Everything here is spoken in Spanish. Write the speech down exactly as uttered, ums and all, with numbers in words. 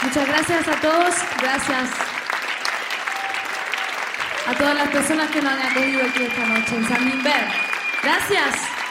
Muchas gracias a todos, gracias a todas las personas que nos han acogido aquí esta noche en San Inver. Gracias.